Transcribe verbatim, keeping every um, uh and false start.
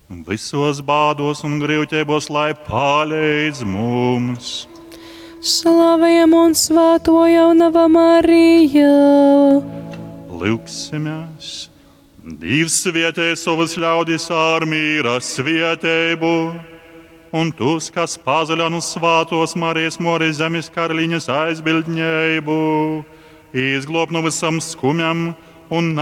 visos bādos un grūtībos, lai palīdz mums. Slavējam un svētojam Mariju. Lūksimies! Dievs svētē savas ļaudis ar mīra svētību, un tos, kas pazaļan uz svātos Marijas Mori zemes karaliņas aizbildņējumu, izglob no visam skumjam un